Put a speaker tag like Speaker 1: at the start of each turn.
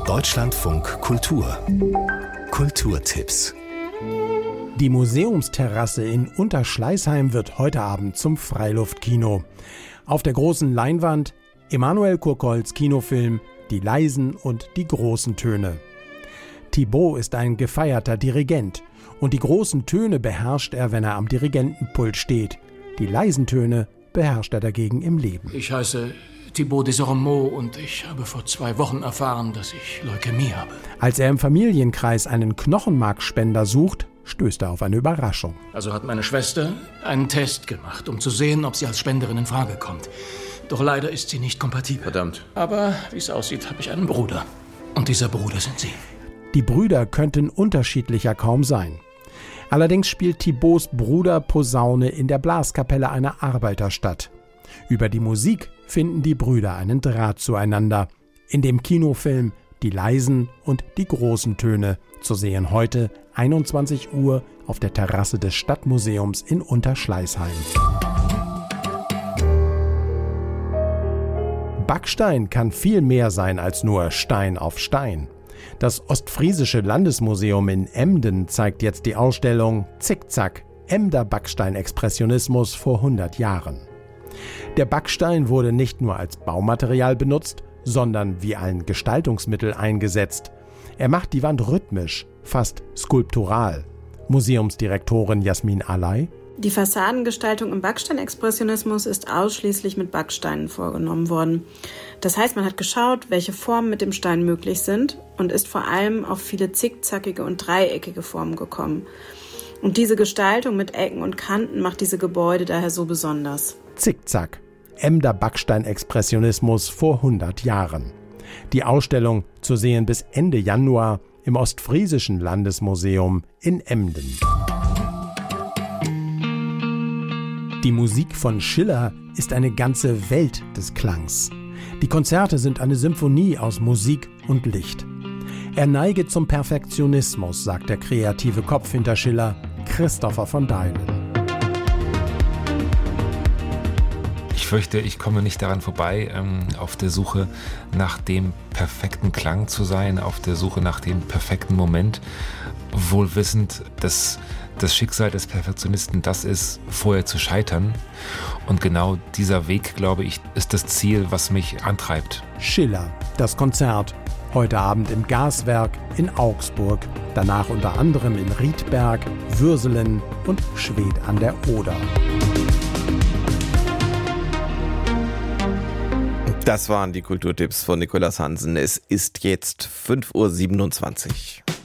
Speaker 1: Deutschlandfunk Kultur. Kulturtipps.
Speaker 2: Die Museumsterrasse in Unterschleißheim wird heute Abend zum Freiluftkino. Auf der großen Leinwand Emanuel Kurkolds Kinofilm Die leisen und die großen Töne. Thibaut ist ein gefeierter Dirigent und die großen Töne beherrscht er, wenn er am Dirigentenpult steht. Die leisen Töne beherrscht er dagegen im Leben.
Speaker 3: Ich heiße Thibaut Desormeaux und ich habe vor 2 Wochen erfahren, dass ich Leukämie habe.
Speaker 2: Als er im Familienkreis einen Knochenmarkspender sucht, stößt er auf eine Überraschung.
Speaker 3: Also hat meine Schwester einen Test gemacht, um zu sehen, ob sie als Spenderin in Frage kommt. Doch leider ist sie nicht kompatibel.
Speaker 4: Verdammt.
Speaker 3: Aber wie es aussieht, habe ich einen Bruder. Und dieser Bruder sind Sie.
Speaker 2: Die Brüder könnten unterschiedlicher kaum sein. Allerdings spielt Thibauts Bruder Posaune in der Blaskapelle einer Arbeiterstadt. Über die Musik finden die Brüder einen Draht zueinander. In dem Kinofilm Die leisen und die großen Töne, zu sehen heute 21 Uhr auf der Terrasse des Stadtmuseums in Unterschleißheim. Backstein kann viel mehr sein als nur Stein auf Stein. Das Ostfriesische Landesmuseum in Emden zeigt jetzt die Ausstellung Zickzack, Emder Backsteinexpressionismus vor 100 Jahren. Der Backstein wurde nicht nur als Baumaterial benutzt, sondern wie ein Gestaltungsmittel eingesetzt. Er macht die Wand rhythmisch, fast skulptural. Museumsdirektorin Jasmin Alay:
Speaker 5: Die Fassadengestaltung im Backsteinexpressionismus ist ausschließlich mit Backsteinen vorgenommen worden. Das heißt, man hat geschaut, welche Formen mit dem Stein möglich sind und ist vor allem auf viele zickzackige und dreieckige Formen gekommen. Und diese Gestaltung mit Ecken und Kanten macht diese Gebäude daher so besonders.
Speaker 2: Zickzack, Emder Backsteinexpressionismus vor 100 Jahren. Die Ausstellung zu sehen bis Ende Januar im Ostfriesischen Landesmuseum in Emden. Die Musik von Schiller ist eine ganze Welt des Klangs. Die Konzerte sind eine Symphonie aus Musik und Licht. Er neige zum Perfektionismus, sagt der kreative Kopf hinter Schiller, Christopher von Deilen.
Speaker 4: Ich fürchte, ich komme nicht daran vorbei, auf der Suche nach dem perfekten Klang zu sein, auf der Suche nach dem perfekten Moment, wohl wissend, dass das Schicksal des Perfektionisten das ist, vorher zu scheitern. Und genau dieser Weg, glaube ich, ist das Ziel, was mich antreibt.
Speaker 2: Schiller, das Konzert. Heute Abend im Gaswerk in Augsburg. Danach unter anderem in Riedberg, Würselen und Schwedt an der Oder.
Speaker 6: Das waren die Kulturtipps von Nicolas Hansen. Es ist jetzt 5:27 Uhr.